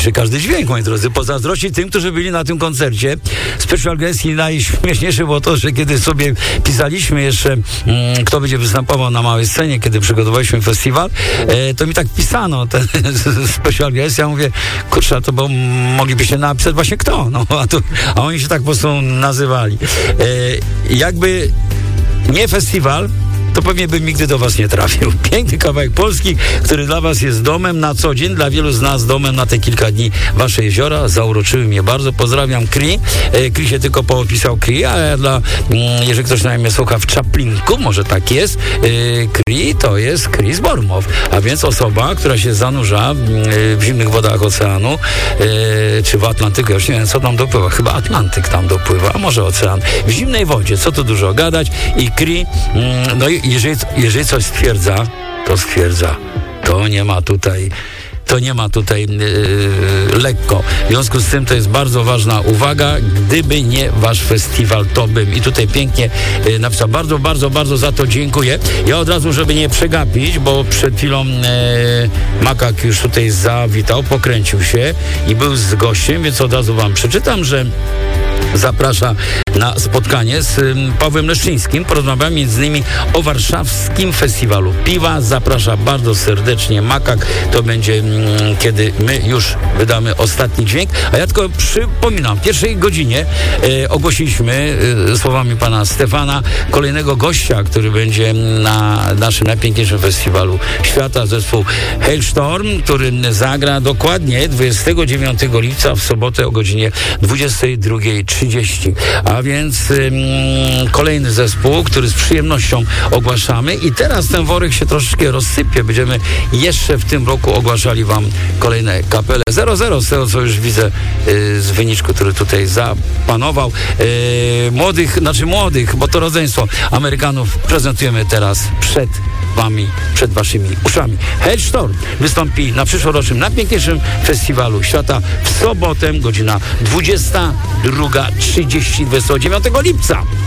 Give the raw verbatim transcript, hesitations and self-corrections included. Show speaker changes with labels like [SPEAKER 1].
[SPEAKER 1] słyszy każdy dźwięk, moi drodzy. Pozazdrościć tym, którzy byli na tym koncercie. Special guest i najśmieszniejsze było to, że kiedy sobie pisaliśmy jeszcze, mm, kto będzie występował na małej scenie, kiedy przygotowaliśmy festiwal, e, to mi tak pisano ten special guest. Ja mówię, kurczę, to bo moglibyście napisać właśnie kto. No, a, to, a oni się tak po prostu nazywali. E, jakby nie festiwal, to pewnie bym nigdy do was nie trafił. Piękny kawałek polski, który dla was jest domem na co dzień, dla wielu z nas domem na te kilka dni. Wasze jeziora zauroczyły mnie bardzo. Pozdrawiam Kri. E, Kri się tylko poopisał Kri, ale dla, mm, jeżeli ktoś na mnie słucha w Czaplinku, może tak jest, e, Kri to jest Chris Bormow, a więc osoba, która się zanurza e, w zimnych wodach oceanu, e, czy w Atlantyku, ja już nie wiem, co tam dopływa. Chyba Atlantyk tam dopływa, a może ocean. W zimnej wodzie, co tu dużo gadać. I Kri, mm, no i Jeżeli, jeżeli coś stwierdza, to stwierdza. To nie ma tutaj, to nie ma tutaj yy, lekko. W związku z tym to jest bardzo ważna uwaga. Gdyby nie wasz festiwal, to bym. I tutaj pięknie yy, napisał. Bardzo, bardzo, bardzo za to dziękuję. Ja od razu, żeby nie przegapić, bo przed chwilą yy, Makak już tutaj zawitał, pokręcił się i był z gościem, więc od razu wam przeczytam, że zaprasza na spotkanie z um, Pawłem Leszczyńskim. Porozmawiamy między innymi o warszawskim festiwalu piwa. Zaprasza bardzo serdecznie Makak. To będzie, um, kiedy my już wydamy ostatni dźwięk. A ja tylko przypominam, w pierwszej godzinie e, ogłosiliśmy e, słowami pana Stefana kolejnego gościa, który będzie na naszym najpiękniejszym festiwalu świata, zespół Hailstorm, który zagra dokładnie dwudziestego dziewiątego lipca w sobotę o godzinie dwudziestej drugiej trzydzieści. A więc ym, kolejny zespół, który z przyjemnością ogłaszamy i teraz ten worek się troszeczkę rozsypie. Będziemy jeszcze w tym roku ogłaszali wam kolejne kapele. zero zero z tego, co już widzę yy, z wyniczku, który tutaj zapanował. Yy, młodych, znaczy młodych, bo to rodzeństwo Amerykanów prezentujemy teraz przed wami, przed waszymi uszami. Hailstorm wystąpi na przyszłorocznym, najpiękniejszym festiwalu świata w sobotę, godzina dwudziesta druga trzydzieści, dwudziestego dziewiątego lipca.